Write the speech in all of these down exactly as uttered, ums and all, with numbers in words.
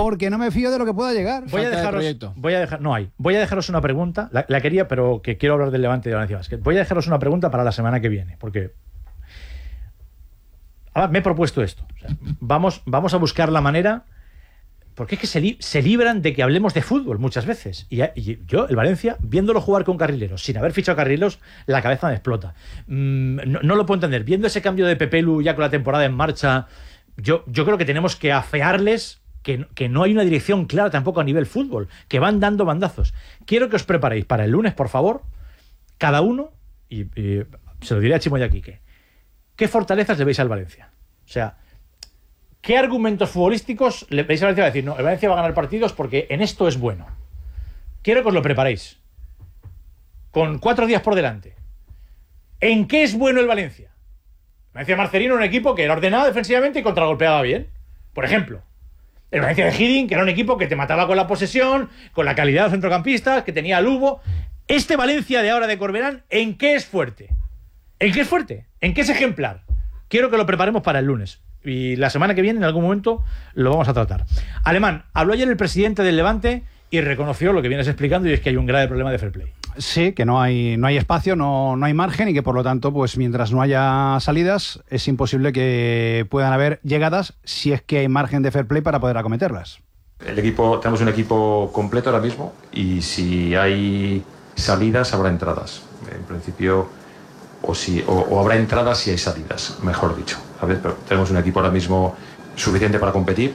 porque no me fío de lo que pueda llegar. Voy a dejaros, voy a dejar, no hay. Voy a dejaros una pregunta, la, la quería, pero que quiero hablar del Levante y de Valencia Basket. Voy a dejaros una pregunta para la semana que viene, porque ahora me he propuesto esto. O sea, vamos, vamos a buscar la manera, porque es que se, li, se libran de que hablemos de fútbol muchas veces. Y, y yo, el Valencia, viéndolo jugar con carrileros, sin haber fichado carrileros, la cabeza me explota. Mm, no, no lo puedo entender. Viendo ese cambio de Pepe Lu ya con la temporada en marcha, yo, yo creo que tenemos que afearles que, que no hay una dirección clara tampoco a nivel fútbol, que van dando bandazos. Quiero que os preparéis para el lunes, por favor, cada uno, y, y se lo diré a Chimo y a Quique, ¿qué fortalezas le veis al Valencia? O sea, ¿qué argumentos futbolísticos le veis al Valencia? Va a decir, no, el Valencia va a ganar partidos porque en esto es bueno. Quiero que os lo preparéis. Con cuatro días por delante. ¿En qué es bueno el Valencia? El Valencia Marcelino era un equipo que era ordenado defensivamente y contragolpeaba bien. Por ejemplo, el Valencia de Hiddink, que era un equipo que te mataba con la posesión, con la calidad de los centrocampistas, que tenía a Lugo. Este Valencia de ahora de Corberán, ¿en qué es fuerte? ¿En qué es fuerte? ¿En qué es ejemplar? Quiero que lo preparemos para el lunes. Y la semana que viene, en algún momento, lo vamos a tratar. Alemán, habló ayer el presidente del Levante y reconoció lo que vienes explicando, y es que hay un grave problema de fair play. Sí, que no hay, no hay espacio, no, no hay margen, y que por lo tanto, pues mientras no haya salidas, es imposible que puedan haber llegadas si es que hay margen de fair play para poder acometerlas. El equipo, tenemos un equipo completo ahora mismo, y si hay salidas habrá entradas. En principio, o, si, o, o habrá entradas si hay salidas, mejor dicho. ¿Sabes? Pero tenemos un equipo ahora mismo suficiente para competir,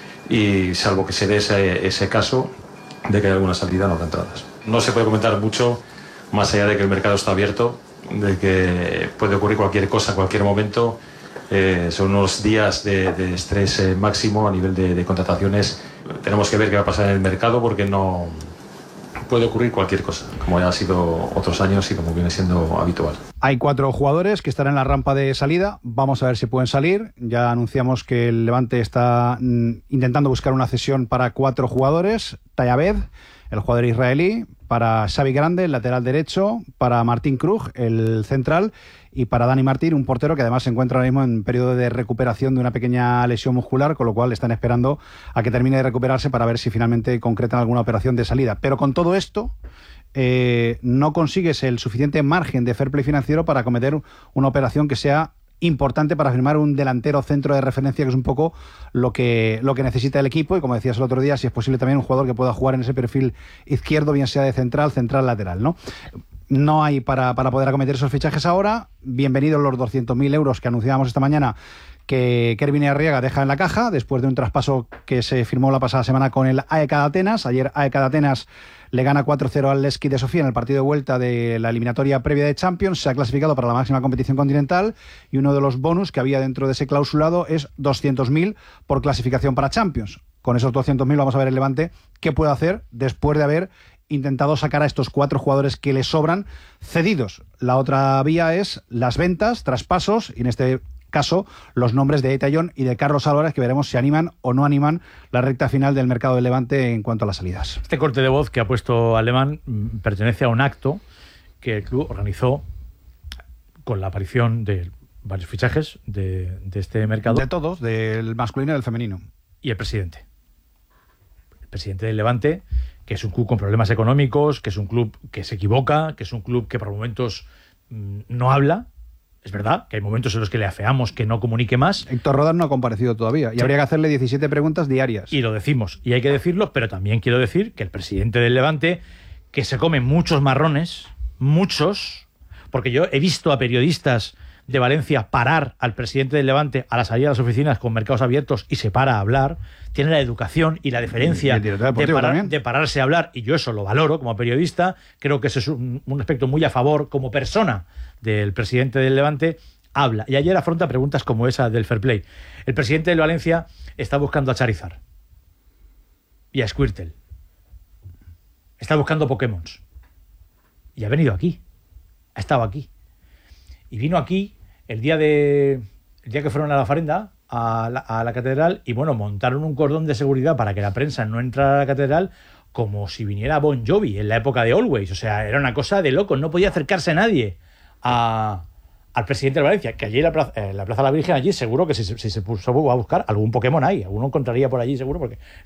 y salvo que se dé ese, ese caso de que hay alguna salida, no habrá entradas. No se puede comentar mucho, más allá de que el mercado está abierto, de que puede ocurrir cualquier cosa en cualquier momento. Eh, son unos días de, de estrés eh, máximo a nivel de, de contrataciones. Tenemos que ver qué va a pasar en el mercado, porque no puede ocurrir cualquier cosa, como ya ha sido otros años y como viene siendo habitual. Hay cuatro jugadores que están en la rampa de salida. Vamos a ver si pueden salir. Ya anunciamos que el Levante está mm, intentando buscar una cesión para cuatro jugadores. Tayabed, el jugador israelí, para Xavi Grande, el lateral derecho, para Martín Krug, el central, y para Dani Martín, un portero que además se encuentra ahora mismo en periodo de recuperación de una pequeña lesión muscular, con lo cual están esperando a que termine de recuperarse para ver si finalmente concretan alguna operación de salida. Pero con todo esto, eh, no consigues el suficiente margen de fair play financiero para acometer una operación que sea importante para firmar un delantero centro de referencia, que es un poco lo que, lo que necesita el equipo, y como decías el otro día, si es posible también un jugador que pueda jugar en ese perfil izquierdo, bien sea de central, central, lateral, ¿no? No hay para, para poder acometer esos fichajes ahora. Bienvenidos los doscientos mil euros que anunciábamos esta mañana que Kervin Arriaga deja en la caja después de un traspaso que se firmó la pasada semana con el A E K de Atenas. Ayer A E K de Atenas le gana cuatro cero al Levski de Sofía en el partido de vuelta de la eliminatoria previa de Champions. Se ha clasificado para la máxima competición continental, y uno de los bonus que había dentro de ese clausulado es doscientos mil por clasificación para Champions. Con esos doscientos mil vamos a ver el Levante qué puede hacer después de haber intentado sacar a estos cuatro jugadores que le sobran cedidos. La otra vía es las ventas, traspasos, y en este caso los nombres de Eta John y de Carlos Álvarez, que veremos si animan o no animan la recta final del mercado del Levante en cuanto a las salidas. Este corte de voz que ha puesto Alemán pertenece a un acto que el club organizó con la aparición de varios fichajes de, de este mercado. De todos, del masculino y del femenino. Y el presidente. El presidente del Levante, que es un club con problemas económicos, que es un club que se equivoca, que es un club que por momentos mmm, no habla. Es verdad que hay momentos en los que le afeamos que no comunique más. Héctor Rodán no ha comparecido todavía, y sí, habría que hacerle diecisiete preguntas diarias. Y lo decimos, y hay que decirlo, pero también quiero decir que el presidente del Levante, que se come muchos marrones, muchos, porque yo he visto a periodistas de Valencia parar al presidente del Levante a la salida de las oficinas con mercados abiertos y se para a hablar, tiene la educación y la deferencia de, parar, de pararse a hablar, y yo eso lo valoro como periodista. Creo que ese es un, un aspecto muy a favor como persona del presidente del Levante. Habla, y ayer afronta preguntas como esa del fair play. El presidente del Valencia está buscando a Charizard y a Squirtle, está buscando Pokémons, y ha venido aquí, ha estado aquí, y vino aquí el día de el día que fueron a la Farenda, a la, a la catedral, y bueno, montaron un cordón de seguridad para que la prensa no entrara a la catedral, como si viniera Bon Jovi en la época de Always. O sea, era una cosa de locos, no podía acercarse nadie a, al presidente de Valencia, que allí en la plaza, en la plaza de la Virgen, allí seguro que si, si se puso a buscar algún Pokémon hay, alguno encontraría por allí seguro, porque